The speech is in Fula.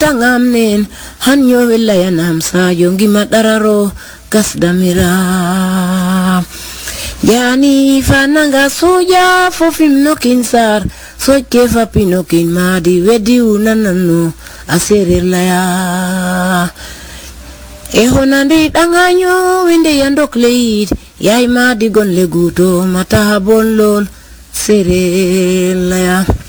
tangam nen hanyo welayanam sa yongi madararo kasdamira yani fananga soja fofim nokin sar soke fa pinokin madi wedi unananu aserir laya ehonandi danganyo winde yandok leid yai madi gon leguto mata bon lol serel laya